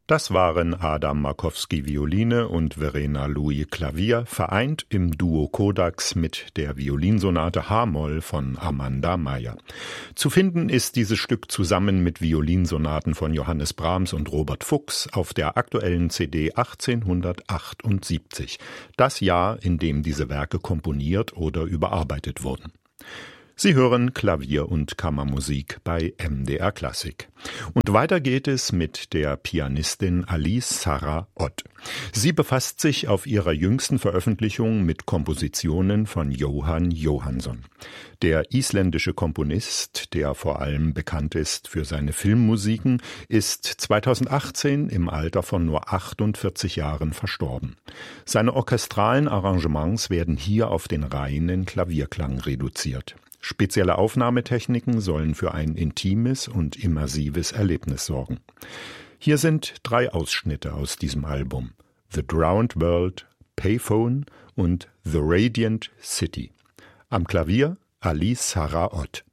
Das waren Adam Markowski Violine und Verena Louis Klavier, vereint im Duo Kodax mit der Violinsonate H-Moll von Amanda Meyer. Zu finden ist dieses Stück zusammen mit Violinsonaten von Johannes Brahms und Robert Fuchs auf der aktuellen CD 1878, das Jahr, in dem diese Werke komponiert oder überarbeitet wurden. Sie hören Klavier- und Kammermusik bei MDR Klassik. Und weiter geht es mit der Pianistin Alice Sarah Odd. Sie befasst sich auf ihrer jüngsten Veröffentlichung mit Kompositionen von Jóhann Jóhannsson. Der isländische Komponist, der vor allem bekannt ist für seine Filmmusiken, ist 2018 im Alter von nur 48 Jahren verstorben. Seine orchestralen Arrangements werden hier auf den reinen Klavierklang reduziert. Spezielle Aufnahmetechniken sollen für ein intimes und immersives Erlebnis sorgen. Hier sind 3 Ausschnitte aus diesem Album: The Drowned World, Payphone und The Radiant City. Am Klavier Alice Sarah Odd.